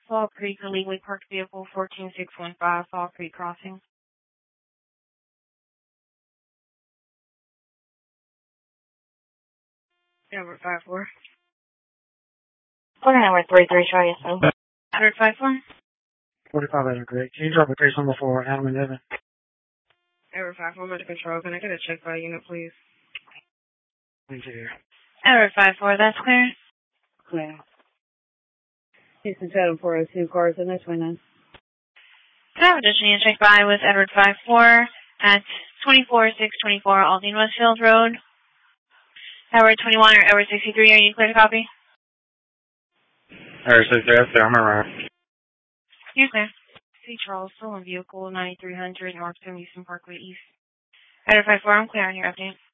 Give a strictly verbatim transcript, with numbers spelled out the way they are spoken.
Fall Creek, illegally parked vehicle fourteen six one five, Fall Creek Crossing. Edward five four. Order number three three, show you so. Edward five four. forty-five Edward Creek. Can you drop a case number for Adam and Evan? Edward five four, under control. Can I get a check by unit, please? Thank you. Edward five four, that's clear. Clear. Houston Totem four oh two, cars in this window. Can I have additional unit check by with Edward five four at twenty-four six twenty-four Aldine Westfield Road? Edward twenty-one or Edward sixty-three, are you clear to copy? Edward sixty-three, that's there. I'm around. You're clear. C. Charles, stolen vehicle, ninety-three hundred North seventy-seven Parkway East. Edward five four, I'm clear on your update.